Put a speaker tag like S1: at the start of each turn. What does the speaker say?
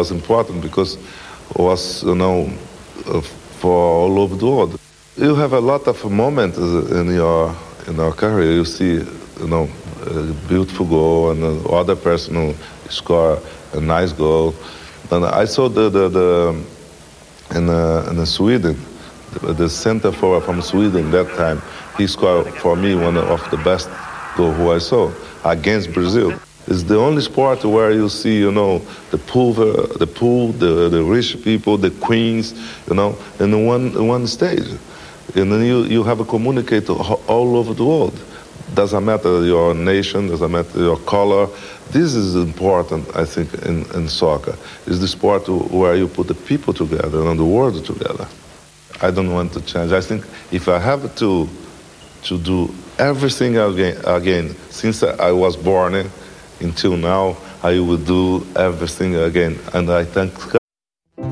S1: was important because it was, for all over the world. You have a lot of moments in our career. You see, a beautiful goal and other person who score a nice goal. And I saw in Sweden, the center forward from Sweden that time, he scored for me one of the best goals who I saw against Brazil. It's the only sport where you see, the poor, the rich people, the queens, in one stage. And then you have a communicator all over the world. Doesn't matter your nation, doesn't matter your color. This is important, I think, in soccer. It's the sport where you put the people together and the world together. I don't want to change. I think if I have to do everything again since I was born until now, I will do everything again. And I thank